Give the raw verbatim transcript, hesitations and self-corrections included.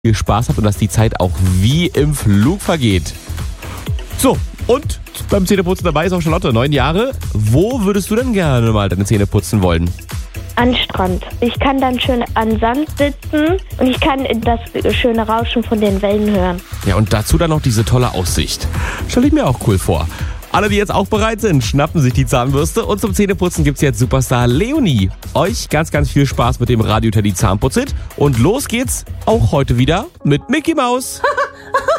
viel Spaß habt und dass die Zeit auch wie im Flug vergeht. So, und beim Zähneputzen dabei ist auch Charlotte, neun Jahre. Wo würdest du denn gerne mal deine Zähne putzen wollen? An Strand. Ich kann dann schön an Sand sitzen und ich kann das schöne Rauschen von den Wellen hören. Ja, und dazu dann noch diese tolle Aussicht. Stelle ich mir auch cool vor. Alle, die jetzt auch bereit sind, schnappen sich die Zahnbürste und zum Zähneputzen gibt's jetzt Superstar Leonie. Euch ganz, ganz viel Spaß mit dem Radio Teddy Zahnputzit und los geht's auch heute wieder mit Mickey Maus.